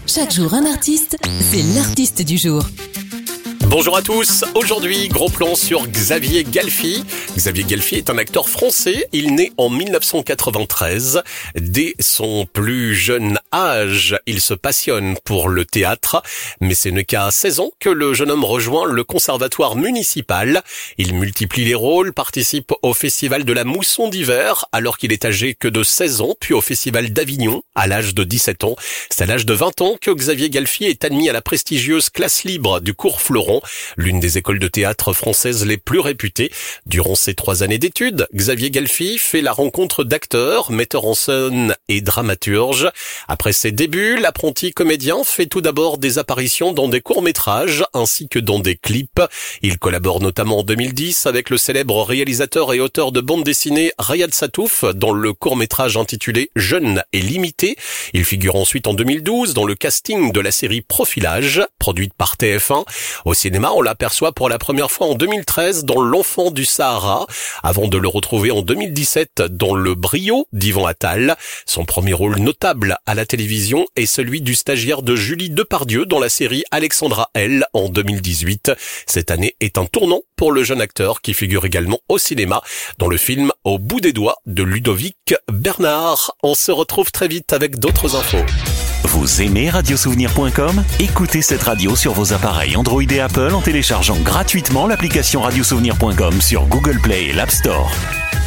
Chaque jour un artiste, c'est l'artiste du jour. Bonjour à tous, aujourd'hui gros plan sur Xavier Galfi. Xavier Galfi est un acteur français, il naît en 1993. Dès son plus jeune âge, il se passionne pour le théâtre, mais ce n'est qu'à 16 ans que le jeune homme rejoint le conservatoire municipal. Il multiplie les rôles, participe au festival de la Mousson d'hiver alors qu'il est âgé que de 16 ans, puis au festival d'Avignon à l'âge de 17 ans. C'est à l'âge de 20 ans que Xavier Galfi est admis à la prestigieuse classe libre du Cours Fleuron, l'une des écoles de théâtre françaises les plus réputées. Durant ses 3 années d'études, Xavier Galfi fait la rencontre d'acteurs, metteurs en scène et dramaturges. Après ses débuts, l'apprenti comédien fait tout d'abord des apparitions dans des courts-métrages ainsi que dans des clips. Il collabore notamment en 2010 avec le célèbre réalisateur et auteur de bande dessinée Riyad Sattouf dans le court-métrage intitulé Jeune et limité. Il figure ensuite en 2012 dans le casting de la série Profilage, produite par TF1. Au cinéma, on l'aperçoit pour la première fois en 2013 dans L'Enfant du Sahara, avant de le retrouver en 2017 dans Le Brio d'Yvan Attal. Son premier rôle notable à la télévision est celui du stagiaire de Julie Depardieu dans la série Alexandra L en 2018. Cette année est un tournant pour le jeune acteur qui figure également au cinéma dans le film Au bout des doigts de Ludovic Bernard. On se retrouve très vite avec d'autres infos. Vous aimez radiosouvenir.com ? Écoutez cette radio sur vos appareils Android et Apple en téléchargeant gratuitement l'application radiosouvenir.com sur Google Play et l'App Store.